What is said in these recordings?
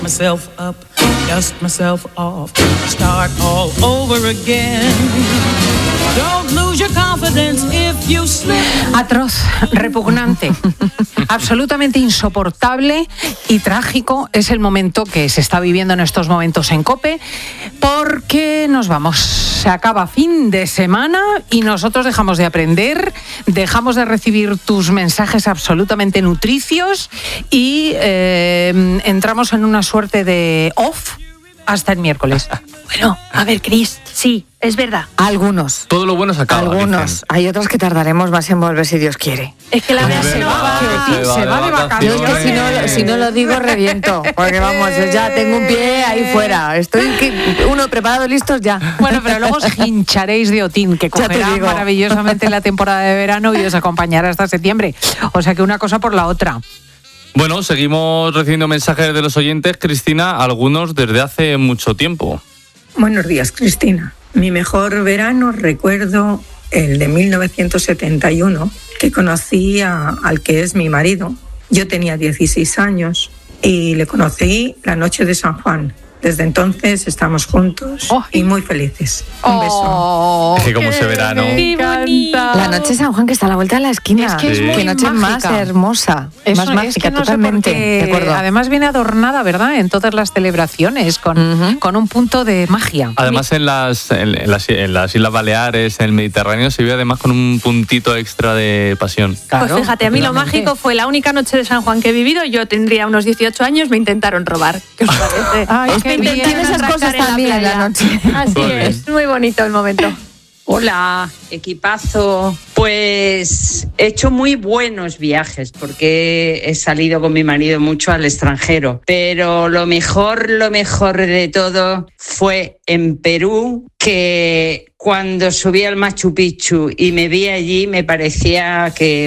Myself up, dust myself off, start all over again. Don't lose your confidence if you slip. Atroz, repugnante, absolutamente insoportable y trágico es el momento que se está viviendo en estos momentos en COPE, porque nos vamos, se acaba fin de semana y nosotros dejamos de aprender, dejamos de recibir tus mensajes absolutamente nutricios y entramos en una suerte de off hasta el miércoles. Bueno, a ver, Cris, sí, es verdad. Algunos. Todo lo bueno se acaba. Algunos. Dicen. Hay otros que tardaremos más en volver si Dios quiere. Es que la verdad Se va de vacaciones. Yo es que si no lo digo reviento, porque vamos, ya tengo un pie ahí fuera. Estoy uno preparado, listos ya. Bueno, pero luego os hincharéis de Otín, que Ya te cogerá digo. maravillosamente la temporada de verano y os acompañará hasta septiembre. O sea que una cosa por la otra. Bueno, seguimos recibiendo mensajes de los oyentes, Cristina, algunos desde hace mucho tiempo. Buenos días, Cristina. Mi mejor verano recuerdo el de 1971, que conocí al que es mi marido. Yo tenía 16 años y le conocí la noche de San Juan. Desde entonces estamos juntos y muy felices. Un beso. Es que como ese verano. ¡Qué bonito! La noche de San Juan, que está a la vuelta de la esquina. Es que es Sí. muy Qué noche más mágica. hermosa, Eso, más mágica, es que no sé totalmente. por qué, De acuerdo. además viene adornada, ¿verdad? En todas las celebraciones, con un punto de magia. Además en las Islas Baleares, en el Mediterráneo, se vive además con un puntito extra de pasión. Claro, Pues fíjate, a mí lo efectivamente. mágico fue la única noche de San Juan que he vivido. Yo tendría unos 18 años, me intentaron robar. ¿Qué os parece? Ay, Es qué que bien. intentaron Tiene esas atracar cosas en la también playa. la noche. Así Muy bien. es, muy bonito el momento. Hola, equipazo. Pues he hecho muy buenos viajes porque he salido con mi marido mucho al extranjero. Pero lo mejor de todo fue en Perú, que cuando subí al Machu Picchu y me vi allí me parecía que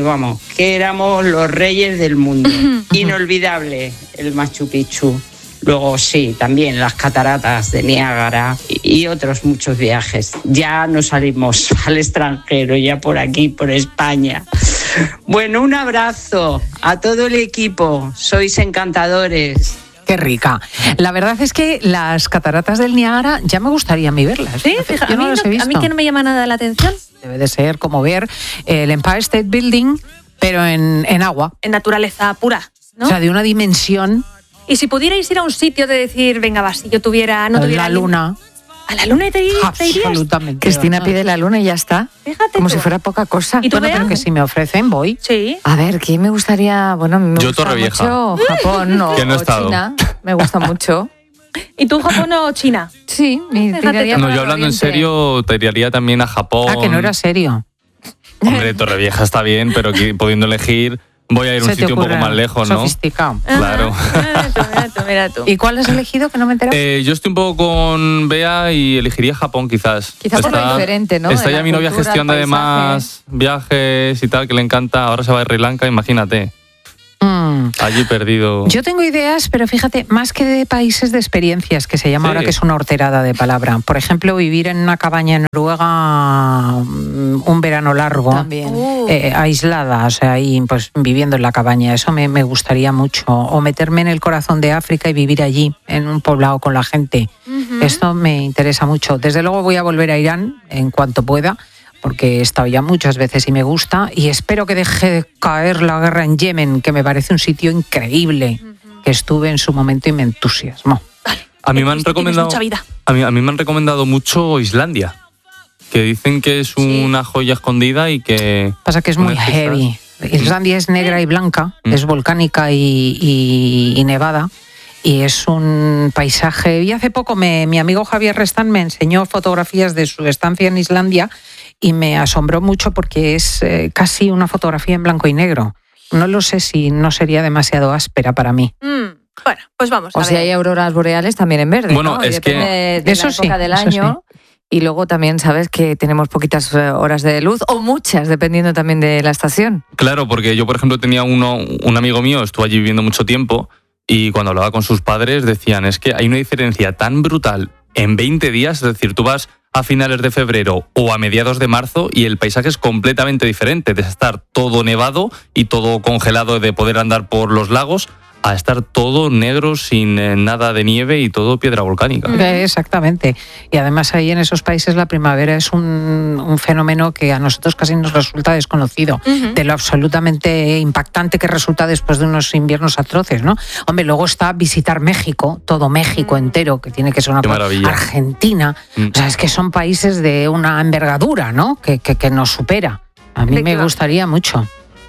éramos los reyes del mundo. Inolvidable el Machu Picchu. Luego sí, también las cataratas de Niágara y otros muchos viajes. Ya no salimos al extranjero, ya por aquí, por España. Bueno, un abrazo a todo el equipo. Sois encantadores. Qué rica. La verdad es que las cataratas del Niágara ya me gustaría a mí verlas. Sí, fíjate, Yo no las he a mí visto. que no me llama nada la atención. Debe de ser como ver el Empire State Building, pero en agua. En naturaleza pura, ¿no? O sea, de una dimensión. Y si pudierais ir a un sitio de decir, venga, va, si yo tuviera... no tuviera la alguien- luna. ¿A la luna te irías? Absolutamente. Cristina ¿verdad? pide la luna y ya está. Fíjate Como tú. si fuera poca cosa. ¿Y tú, Bueno, Bea? pero que si me ofrecen, voy. Sí. A ver, ¿quién me gustaría? Bueno, me Yo, gusta Torrevieja. mucho Japón Que no he o estado. China. Me gusta mucho. ¿Y tú, Japón o China? Sí, me Fíjate tiraría tú. No, para yo hablando en Oriente. serio, te iría también a Japón. Ah, que no era serio. Hombre, Torrevieja está bien, pero que, pudiendo elegir, voy a ir a un Se te sitio un poco ocurre más lejos, ¿no? Sofisticado. Claro. Mira tú. ¿Y cuál has elegido que no me he enterado? Yo estoy un poco con Bea y elegiría Japón quizás. Quizá por lo diferente, ¿no? Está De ya la mi novia cultura, gestionando el además viajes y tal, que le encanta. Ahora se va a Sri Lanka, imagínate. Allí perdido. Yo tengo ideas, pero fíjate, más que de países, de experiencias, que se llama Sí. ahora, que es una horterada de palabra. Por ejemplo, vivir en una cabaña en Noruega un verano largo, También. aislada, o sea, ahí pues viviendo en la cabaña, eso me gustaría mucho. O meterme en el corazón de África y vivir allí, en un poblado con la gente. Esto me interesa mucho. Desde luego voy a volver a Irán en cuanto pueda, porque he estado ya muchas veces y me gusta, y espero que deje de caer la guerra en Yemen, que me parece un sitio increíble, que estuve en su momento y me entusiasmó. A mí me han Tienes recomendado. mucha vida. A mí me han recomendado mucho Islandia, que dicen que es una joya escondida y que. Pasa que es muy Unas heavy. Islandia es negra y blanca, es volcánica y nevada, y es un paisaje. Y hace poco mi amigo Javier Restán me enseñó fotografías de su estancia en Islandia y me asombró mucho porque es casi una fotografía en blanco y negro. No lo sé si no sería demasiado áspera para mí. Bueno, pues vamos a O ver. si hay auroras boreales también en verde, Bueno, ¿no? Y es que- depende de Eso la sí, época del eso año. Y luego también sabes que tenemos poquitas horas de luz, o muchas, dependiendo también de la estación. Claro, porque yo, por ejemplo, tenía un amigo mío, estuvo allí viviendo mucho tiempo, y cuando hablaba con sus padres decían, es que hay una diferencia tan brutal en 20 días, es decir, tú vas a finales de febrero o a mediados de marzo y el paisaje es completamente diferente, de estar todo nevado y todo congelado, de poder andar por los lagos, a estar todo negro sin nada de nieve y todo piedra volcánica. Exactamente. Y además ahí en esos países la primavera es un fenómeno que a nosotros casi nos resulta desconocido, de lo absolutamente impactante que resulta después de unos inviernos atroces, ¿no? Hombre, luego está visitar México, todo México entero, que tiene que ser una maravilla. Argentina. O sea, es que son países de una envergadura, ¿no? Que nos supera. A mí me gustaría mucho.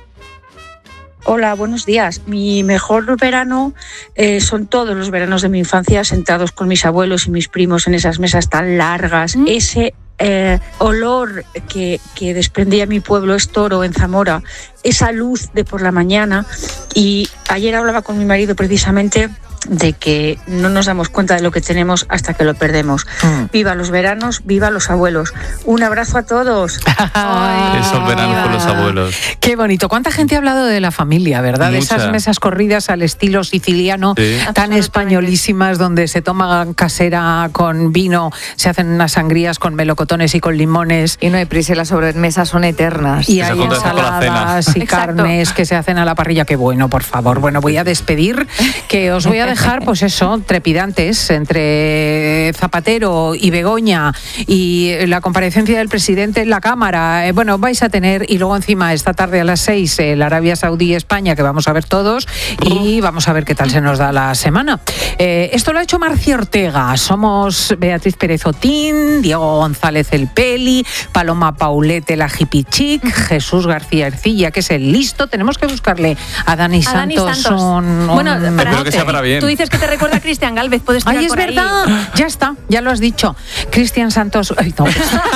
Hola, buenos días. Mi mejor verano son todos los veranos de mi infancia, sentados con mis abuelos y mis primos en esas mesas tan largas. Ese olor que desprendía mi pueblo Estoro, en Zamora, esa luz de por la mañana. Y ayer hablaba con mi marido precisamente de que no nos damos cuenta de lo que tenemos hasta que lo perdemos. Viva los veranos, viva los abuelos. Un abrazo a todos. Esos veranos con los abuelos. Qué bonito. ¿Cuánta gente ha hablado de la familia, verdad? De esas mesas corridas al estilo siciliano, tan españolísimas, donde se toma casera con vino, se hacen unas sangrías con melocotones y con limones. Y no hay prisa, las sobremesas son eternas. Y hay ensaladas y carnes que se hacen a la parrilla. Qué bueno, por favor. Bueno, voy a despedir, que os voy a dejar, pues eso, trepidantes entre Zapatero y Begoña y la comparecencia del presidente en la Cámara. Bueno, vais a tener, y luego encima esta tarde a las 6 la Arabia Saudí y España, que vamos a ver todos, y vamos a ver qué tal se nos da la semana. Esto lo ha hecho Marcia Ortega. Somos Beatriz Pérez Otín, Diego González el Peli, Paloma Paulete la Hippie Chic, Jesús García Ercilla, que es el listo. Tenemos que buscarle a Dani Santos. Bueno, espero que sea para bien. Tú dices que te recuerda a Cristian Gálvez, puedes tirar es por verdad, ahí. ya está, ya lo has dicho. Cristian Santos. Ay, no.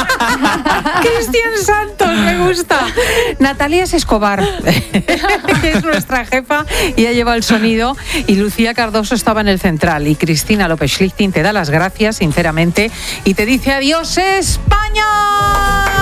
Cristian Santos, me gusta. Natalia Escobar, que es nuestra jefa y ha llevado el sonido, y Lucía Cardoso estaba en el central, y Cristina López Schlichting te da las gracias, sinceramente, y te dice adiós, España.